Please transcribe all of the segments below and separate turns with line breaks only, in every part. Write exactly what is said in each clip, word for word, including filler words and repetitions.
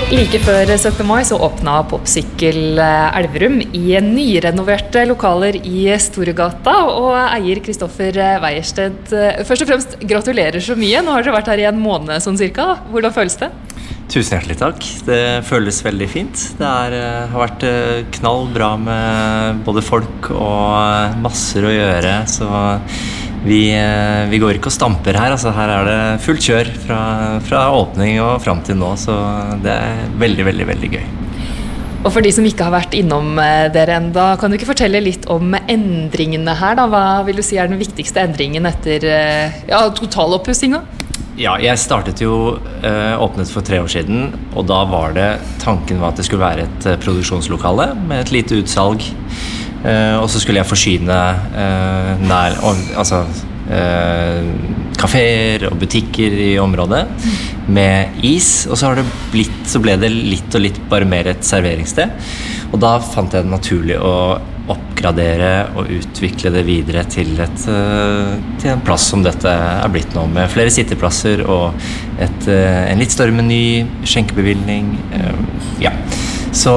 Like før syttende mai så åpna Popsykkel Elverum i nyrenoverte lokaler i Storegata, og eier Kristoffer Weiersted, først og fremst gratulerer så mye. Nå har dere vært her i en måned sånn cirka. Hvordan føles det?
Tusen hjertelig takk. Det føles veldig fint. Det er, har vært knall bra med både folk og masser å gjøre, så vi, vi går ikke og stamper her. Altså, her er det fullt kjør fra, fra åpning og frem til nå, så det er veldig, veldig, veldig gøy.
Og for de som ikke har vært innom dere enda, kan du ikke fortelle litt om endringene her da? Hva vil du si er den viktigste endringen etter ja, totaloppussingen?
Ja, jeg startet jo øh, åpnet for tre år siden, og da var det, tanken var at det skulle være et uh, produksjonslokale med et lite utsalg, uh, og så skulle jeg forsyne uh, nær, altså uh, kaféer og butikker i området med is, og så, har det blitt, så ble det litt og litt bare mer et serveringssted, og da fant jeg det naturlig å oppgradere og utvikle det videre til, et, til en plass som dette er blitt nå, med flere sitteplasser og et, en litt større meny, skjenkebevilgning. Ja. Så,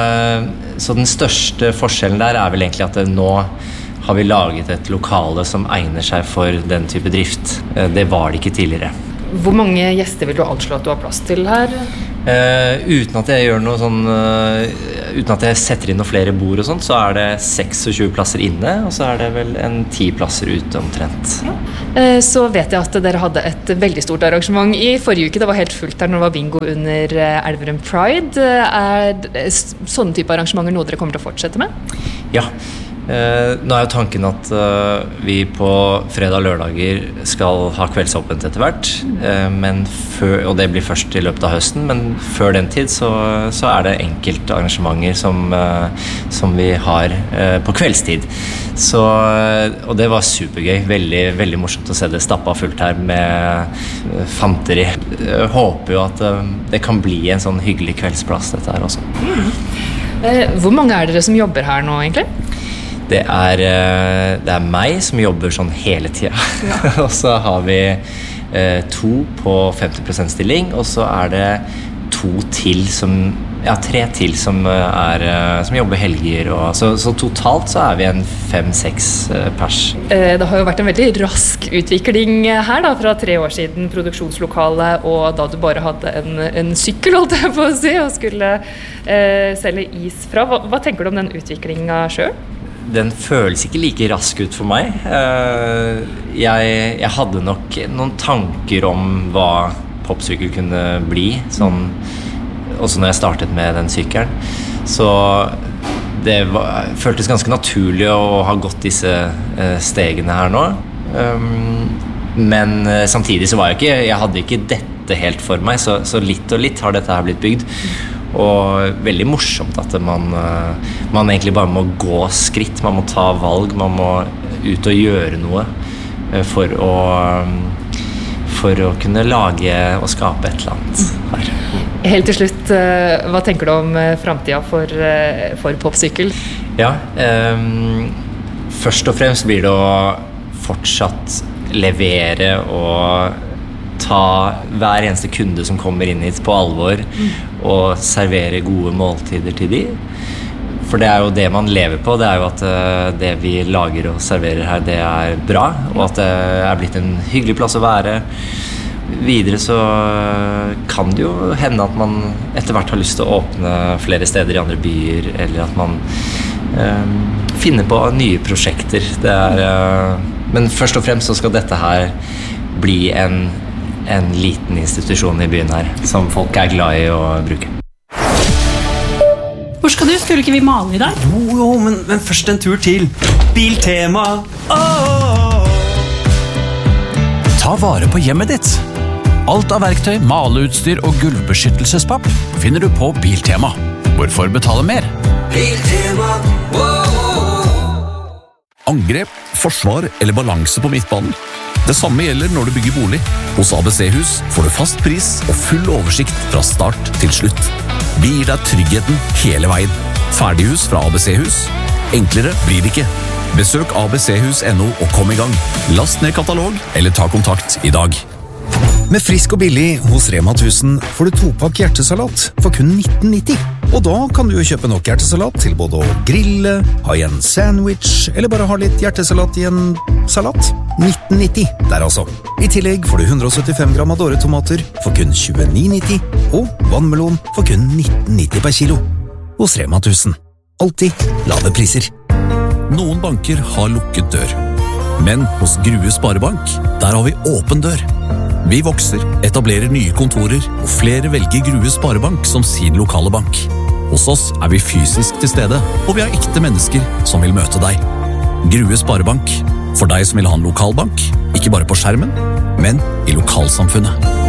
så den største forskjellen der er vel egentlig at nå har vi laget et lokale som egner seg for den type drift. Det var det ikke tidligere.
Hvor mange gjester vil du anslå at du har plass til her?
Uh, uten at jeg gjør noe sånn uh, uten at jeg setter inn noen flere bord og sånt, så er det tjueseks plasser inne, og så er det vel en ti plasser ute omtrent.
Ja. Uh, så vet jeg at dere hadde et veldig stort arrangement i forrige uke. Det var helt fullt der når det var bingo under Elverum Pride. Er sånne type arrangementer noe dere kommer til å fortsette med?
Ja. Uh, nå er jo tanken at uh, vi på fredag og lørdager skal ha kveldsåpent etter hvert, uh, men før, og det blir først i løpet av høsten, men før den tid så, så er det enkelte arrangementer som, uh, som vi har uh, på kveldstid. Så, uh, og det var supergøy, veldig, veldig morsomt å se det stappet fullt her med uh, fanteri. Jeg håper jo at uh, det kan bli en sånn hyggelig kveldsplass dette her også.
Mm. Uh, hvor mange er dere som jobber her nå egentlig?
Det er, det er meg som jobber sånn hele tiden. Ja. Og så har vi eh, to på femti prosent stilling, og så er det to til som, ja, tre til som, er, som jobber helger. Og, så, så totalt så er vi en fem-seks pers.
Det har jo vært en veldig rask utvikling her da, fra tre år siden produksjonslokale, og da du bare hadde en, en sykkel, holdt jeg på å si, og skulle eh, selge is fra. Hva, hva tenker du om den utviklingen selv?
Den føles ikke like rask ut for meg. Jeg, jeg hadde nok noen tanker om hva popsykkel kunne bli, sånn, også når jeg startet med den sykkelen. Så det var, føltes ganske naturlig å ha gått disse stegene her nå. Men samtidig så var jeg ikke, jeg hadde ikke dette helt for meg, så, så litt og litt har dette her blitt bygd. Og veldig morsomt at man, man egentlig bare må gå skritt, man må ta valg, man må ut og gjøre noe for å, for å kunne lage og skape et eller annet her.
Helt til slutt, hva tenker du om fremtiden for, for popsykkel?
Ja, um, først og fremst blir det å fortsatt levere og ta hver eneste kunde som kommer inn hit på alvor og servere gode måltider til de. For det er jo det man lever på, det er jo at det vi lager og serverer her, det er bra, og at det er blitt en hyggelig plass å være. Videre så kan det jo hende at man etter hvert har lyst til å åpne flere steder i andre byer, eller at man eh, finner på nye prosjekter. Det er, eh, men først og fremst så skal dette her bli en en liten institusjon i byen her, som folk er glad i å bruke.
Hvor skal du? Skulle ikke vi male i dag?
Jo, jo, men, men først en tur til Biltema. Oh!
Ta vare på hjemmet ditt. Alt av verktøy, maleutstyr og gulvbeskyttelsespapp finner du på Biltema. Hvorfor betale mer?
Biltema.
Angrep, forsvar eller balanse på midtbanen. Det samme gjelder når du bygger bolig. Hos A B C-hus får du fast pris og full oversikt fra start til slutt. Vi gir deg tryggheten hele veien. Ferdighus fra A B C-hus. Enklere blir det ikke. Besøk a b c hus punktum no og kom i gang. Last ned katalog eller ta kontakt i dag.
Med frisk og billig hos Rema tusen får du topakk hjertesalat for kun nitten nitti. Og da kan du jo kjøpe nok hjertesalat til både å grille, ha i en sandwich, eller bare ha litt hjertesalat i en salat. nitten nitti der altså. I tillegg får du hundre og syttifem gram Adore-tomater for kun tjueni nitti, og vannmelon for kun nitten nitti per kilo. Hos Rema tusen. Alltid lave priser.
Noen banker har lukket dør. Men hos Grue Sparebank, der har vi åpen dør. Vi vokser, etablerer nye kontorer, og flere velger Grue Sparebank som sin lokale bank. Hos oss er vi fysisk til stede, og vi har ekte mennesker som vil møte deg. Grue Sparebank, for deg som vil ha en lokalbank, ikke bare på skjermen, men i lokalsamfunnet.